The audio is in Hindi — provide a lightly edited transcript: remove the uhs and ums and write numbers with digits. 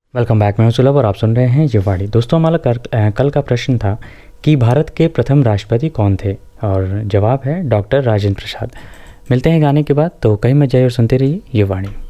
Welcome back. मैं हूं सुलभ और आप सुन रहे हैं ये वाणी। दोस्तों, हमारा कल का प्रश्न था कि भारत के प्रथम राष्ट्रपति कौन थे, और जवाब है डॉक्टर राजेंद्र प्रसाद। मिलते हैं गाने के बाद, तो कहीं मत जाइए और सुनते रहिए ये वाणी।